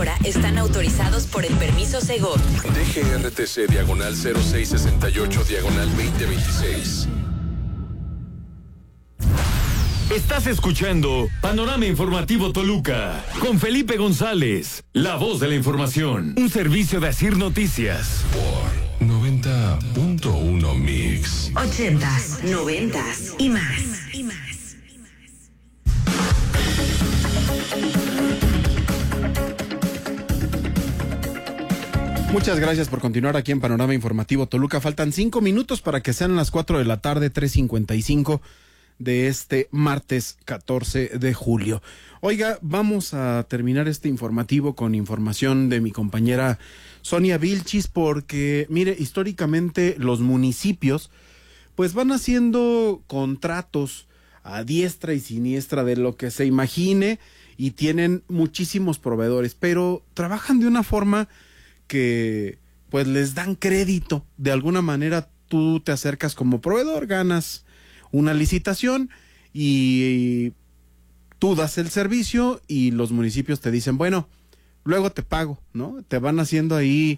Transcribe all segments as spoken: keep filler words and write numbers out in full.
Están autorizados por el permiso Segov. D G R T C diagonal cero seis sesenta y ocho diagonal veinte veintiséis. Estás escuchando Panorama Informativo Toluca con Felipe González, la voz de la información. Un servicio de Asir Noticias. Por noventa punto uno Mix. Ochentas, noventas y más. Y más. Muchas gracias por continuar aquí en Panorama Informativo Toluca. Faltan cinco minutos para que sean las cuatro de la tarde, tres cincuenta y cinco de este martes catorce de julio. Oiga, vamos a terminar este informativo con información de mi compañera Sonia Vilchis, porque, mire, históricamente los municipios pues van haciendo contratos a diestra y siniestra de lo que se imagine y tienen muchísimos proveedores, pero trabajan de una forma que pues les dan crédito. De alguna manera tú te acercas como proveedor, ganas una licitación y tú das el servicio y los municipios te dicen, bueno, luego te pago, ¿no? Te van haciendo ahí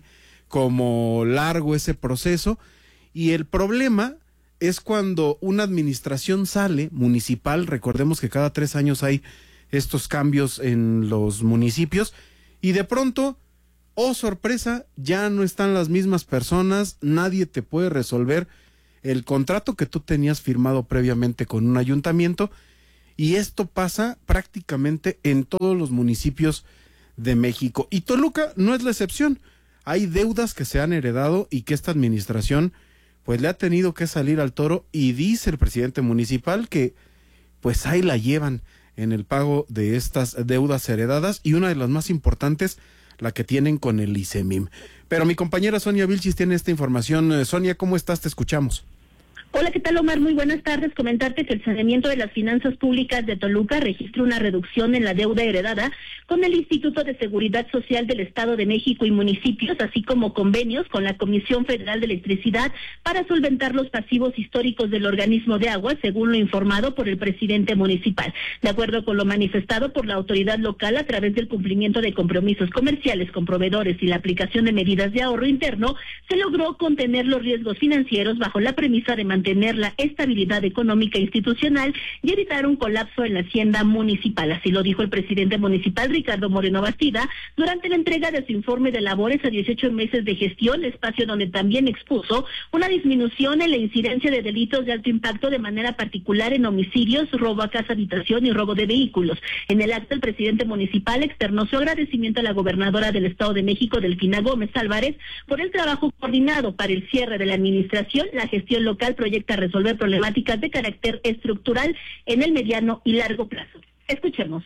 como largo ese proceso, y el problema es cuando una administración sale municipal. Recordemos que cada tres años hay estos cambios en los municipios y de pronto, oh sorpresa, ya no están las mismas personas, nadie te puede resolver el contrato que tú tenías firmado previamente con un ayuntamiento, y esto pasa prácticamente en todos los municipios de México. Y Toluca no es la excepción. Hay deudas que se han heredado y que esta administración pues le ha tenido que salir al toro, y dice el presidente municipal que pues ahí la llevan en el pago de estas deudas heredadas, y una de las más importantes, la que tienen con el ICEMIM. Pero mi compañera Sonia Vilchis tiene esta información. Sonia, ¿cómo estás? Te escuchamos. Hola, ¿qué tal, Omar? Muy buenas tardes. Comentarte que el saneamiento de las finanzas públicas de Toluca registra una reducción en la deuda heredada con el Instituto de Seguridad Social del Estado de México y municipios, así como convenios con la Comisión Federal de Electricidad para solventar los pasivos históricos del organismo de agua, según lo informado por el presidente municipal. De acuerdo con lo manifestado por la autoridad local, a través del cumplimiento de compromisos comerciales con proveedores y la aplicación de medidas de ahorro interno, se logró contener los riesgos financieros bajo la premisa de mantener mantener la estabilidad económica institucional y evitar un colapso en la hacienda municipal. Así lo dijo el presidente municipal, Ricardo Moreno Bastida, durante la entrega de su informe de labores a dieciocho meses de gestión, espacio donde también expuso una disminución en la incidencia de delitos de alto impacto, de manera particular en homicidios, robo a casa habitación y robo de vehículos. En el acto, el presidente municipal externó su agradecimiento a la gobernadora del Estado de México, Delfina Gómez Álvarez, por el trabajo coordinado para el cierre de la administración. La gestión local proyecta resolver problemáticas de carácter estructural en el mediano y largo plazo. Escuchemos.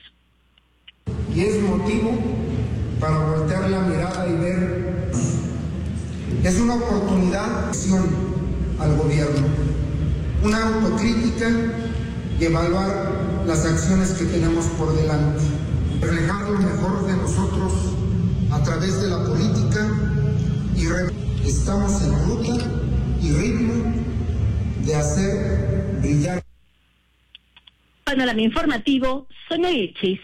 Y es motivo para voltear la mirada y ver, es una oportunidad al gobierno, una autocrítica y evaluar las acciones que tenemos por delante, reflejar lo mejor de nosotros a través de la política, y re- estamos en ruta y ritmo de hacer brillar. Panorama Informativo, Sonia Vilchis.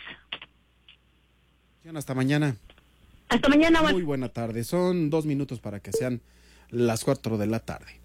Hasta mañana. Hasta mañana. Muy buena tarde. Son dos minutos para que sean las cuatro de la tarde.